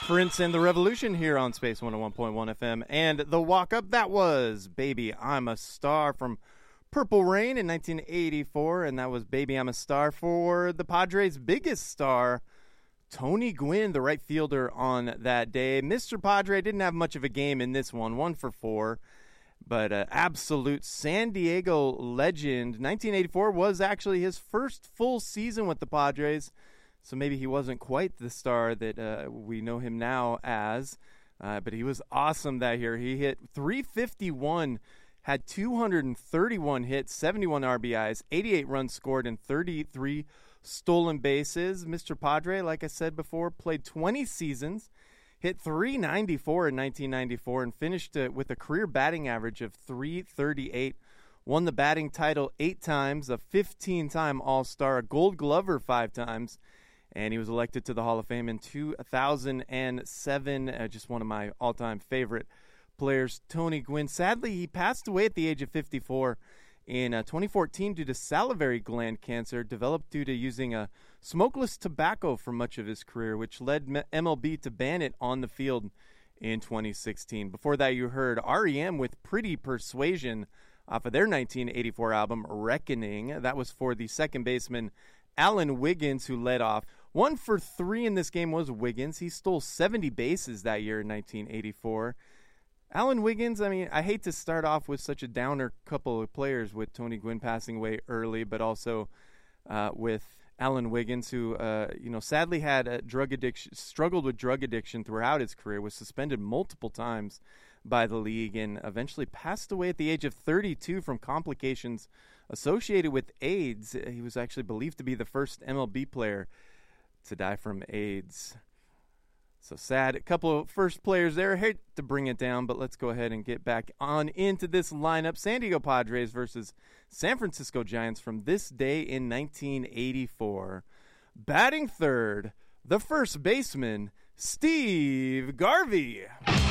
Prince and the Revolution here on Space 101.1 FM. And the walk-up, that was Baby I'm a Star from Purple Rain in 1984. And that was Baby I'm a Star for the Padres' biggest star, Tony Gwynn, the right fielder on that day. Mr. Padre didn't have much of a game in this one, 1 for 4. But absolute San Diego legend. 1984 was actually his first full season with the Padres. So maybe he wasn't quite the star that we know him now as, but he was awesome that year. He hit .351, had 231 hits, 71 RBIs, 88 runs scored, and 33 stolen bases. Mr. Padre, like I said before, played 20 seasons, hit .394 in 1994, and finished with a career batting average of .338. Won the batting title 8 times, a 15-time All-Star, a Gold Glover 5 times, and he was elected to the Hall of Fame in 2007. Just one of my all-time favorite players, Tony Gwynn. Sadly, he passed away at the age of 54 in 2014 due to salivary gland cancer, developed due to using a smokeless tobacco for much of his career, which led MLB to ban it on the field in 2016. Before that, you heard R.E.M. with Pretty Persuasion off of their 1984 album, Reckoning. That was for the second baseman, Alan Wiggins, who led off. 1 for 3 in this game was Wiggins. He stole 70 bases that year in 1984. Alan Wiggins, I mean, I hate to start off with such a downer couple of players with Tony Gwynn passing away early, but also with Alan Wiggins, who, sadly had a drug addiction, struggled with drug addiction throughout his career, was suspended multiple times by the league, and eventually passed away at the age of 32 from complications associated with AIDS. He was actually believed to be the first MLB player to die from AIDS. So sad. A couple of first players there. I hate to bring it down, but let's go ahead and get back on into this lineup. San Diego Padres versus San Francisco Giants from this day in 1984. Batting third, the first baseman, Steve Garvey.